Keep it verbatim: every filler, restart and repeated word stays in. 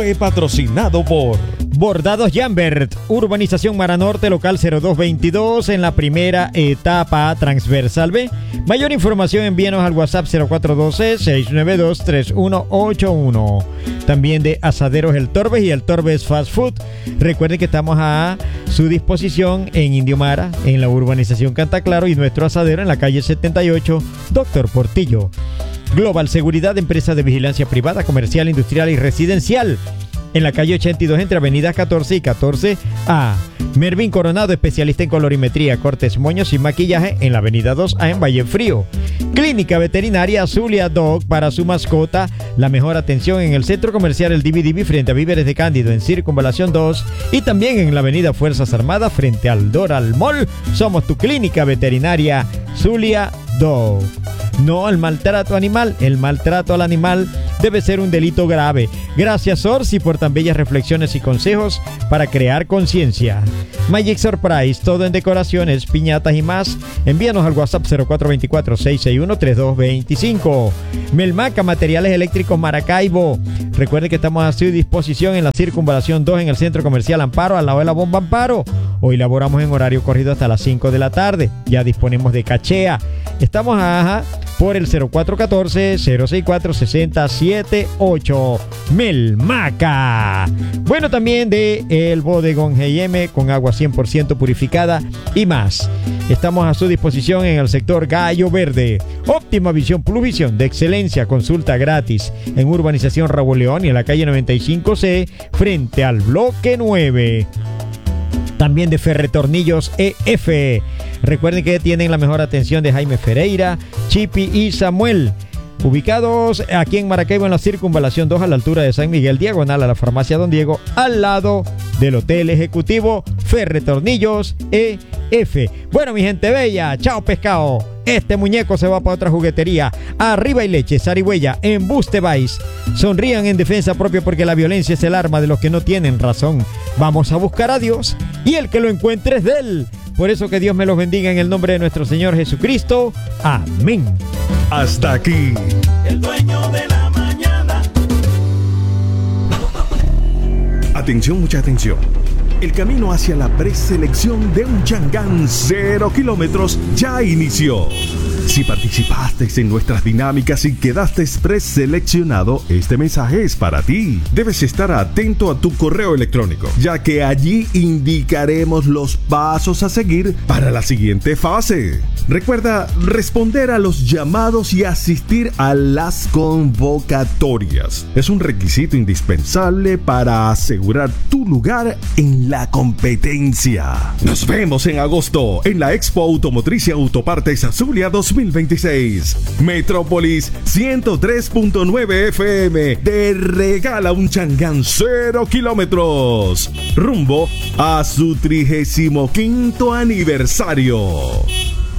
Patrocinado por Bordados Jambert, Urbanización Mara Norte, local cero dos veintidós, en la primera etapa transversal B. Mayor información envíenos al WhatsApp cero cuatro uno dos, seis nueve dos, tres uno ocho uno. También de Asaderos El Torbes y El Torbes Fast Food. Recuerden que estamos a su disposición en Indio Mara, en la urbanización Cantaclaro, y nuestro asadero en la calle setenta y ocho, Doctor Portillo. Global Seguridad, empresa de vigilancia privada, comercial, industrial y residencial, en la calle ochenta y dos entre avenidas catorce y catorce A. Mervin Coronado, especialista en colorimetría, cortes, moños y maquillaje, en la avenida dos A en Valle Frío. Clínica Veterinaria Zulia Dog, para su mascota, la mejor atención en el centro comercial El Divi Divi frente a Víveres de Cándido en Circunvalación dos, y también en la avenida Fuerzas Armadas frente al Doral Mall. Somos tu Clínica Veterinaria Zulia Dog. No al maltrato animal. El maltrato al animal debe ser un delito grave. Gracias, Orsi, por tan bellas reflexiones y consejos para crear conciencia. Magic Surprise, todo en decoraciones, piñatas y más. Envíanos al WhatsApp cero cuatro dos cuatro, seis seis uno, tres dos dos cinco. Melmaca, materiales eléctricos Maracaibo. Recuerde que estamos a su disposición en la Circunvalación dos, en el Centro Comercial Amparo, al lado de la Bomba Amparo. Hoy laboramos en horario corrido hasta las cinco de la tarde. Ya disponemos de cachea. Estamos ajá, por el cero cuatro uno cuatro, cero seis cuatro, seis cero siete ocho. Melmaca. Bueno, también de el Bodegón G M con agua cien por ciento purificada y más. Estamos a su disposición en el sector Gallo Verde. Óptima Visión Plus Visión de excelencia, consulta gratis en Urbanización Raúl León y en la calle noventa y cinco C frente al bloque nueve. También de Ferretornillos E F. Recuerden que tienen la mejor atención de Jaime Ferreira, Chipi y Samuel. Ubicados aquí en Maracaibo, en la Circunvalación dos, a la altura de San Miguel, diagonal a la farmacia Don Diego, al lado del Hotel Ejecutivo. Ferretornillos E F. Bueno, mi gente bella, chao pescado. Este muñeco se va para otra juguetería. Arriba y leche, Zarigüeya, en Buste Vice. Sonrían en defensa propia, porque la violencia es el arma de los que no tienen razón. Vamos a buscar a Dios y el que lo encuentre es de él. Por eso que Dios me los bendiga en el nombre de nuestro Señor Jesucristo. Amén. Hasta aquí el dueño de la mañana. Atención, mucha atención. El camino hacia la preselección de un Changán cero kilómetros ya inició. Si participaste en nuestras dinámicas y quedaste preseleccionado, este mensaje es para ti. Debes estar atento a tu correo electrónico, ya que allí indicaremos los pasos a seguir para la siguiente fase. Recuerda responder a los llamados y asistir a las convocatorias. Es un requisito indispensable para asegurar tu lugar en la competencia. Nos vemos en agosto en la Expo Automotriz y Autopartes Zulia dos mil veintiséis. Metrópolis ciento tres punto nueve F M te regala un Changán cero kilómetros rumbo a su trigésimo quinto aniversario.